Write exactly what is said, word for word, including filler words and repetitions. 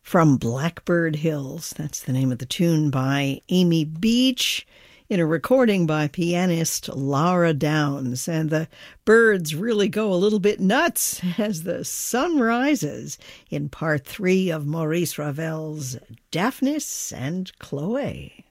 From Blackbird Hills. That's the name of the tune by Amy Beach in a recording by pianist Laura Downs. And the birds really go a little bit nuts as the sun rises in part three of Maurice Ravel's Daphnis and Chloe.